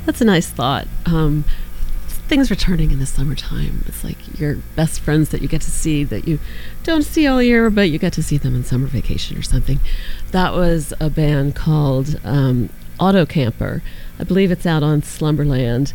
That's a nice thought. Things returning in the summertime. It's like your best friends that you get to see that you don't see all year, but you get to see them in summer vacation or something. That was a band called Auto Camper. I believe it's out on Slumberland.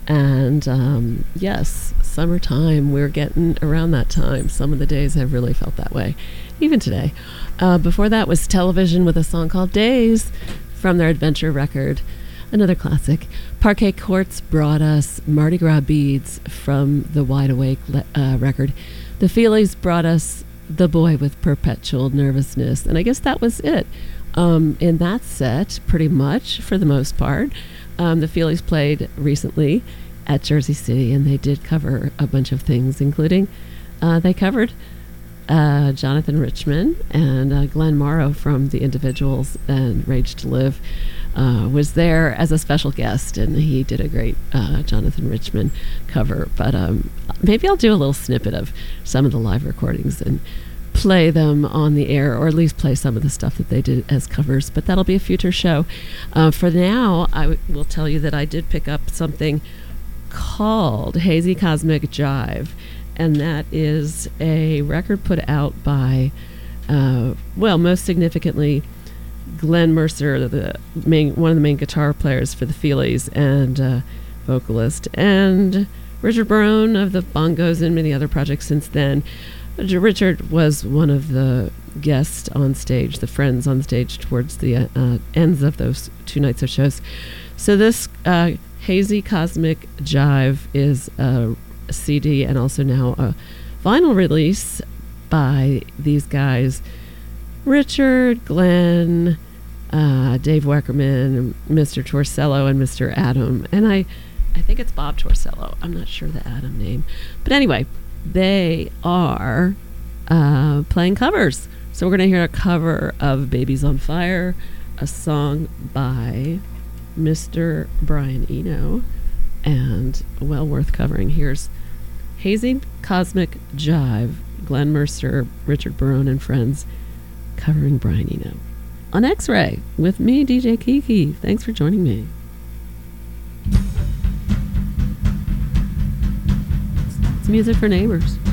And yes, summertime, we're getting around that time. Some of the days have really felt that way, even today. Before that was Television with a song called Days from their Adventure record. Another classic. Parquet Courts brought us Mardi Gras Beads from the Wide Awake record. The Feelies brought us The Boy with Perpetual Nervousness. And I guess that was it. In that set, pretty much, for the most part. The Feelies played recently at Jersey City, and they did cover a bunch of things, including they covered Jonathan Richman, and Glenn Morrow from The Individuals and Rage to Live was there as a special guest, and he did a great Jonathan Richman cover. But maybe I'll do a little snippet of some of the live recordings and play them on the air, or at least play some of the stuff that they did as covers, but that'll be a future show. For now, I will tell you that I did pick up something called Hazy Cosmic Jive, and that is a record put out by, most significantly, Glenn Mercer, one of the main guitar players for the Feelies and vocalist, and Richard Barone of the Bongos and many other projects since then. Richard was one of the guests on stage, the friends on stage towards the ends of those two nights of shows. So this Hazy Cosmic Jive is a CD and also now a vinyl release by these guys, Richard, Glenn, Dave Weckerman, Mr. Torcello, and Mr. Adam. And I think it's Bob Torcello. I'm not sure the Adam name. But anyway, they are playing covers. So we're going to hear a cover of Babies on Fire, a song by Mr. Brian Eno, and well worth covering. Here's Hazy Cosmic Jive, Glenn Mercer, Richard Barone and friends, covering Brian Eno on X-Ray with me, DJ Kiki. Thanks for joining me. It's music for neighbors.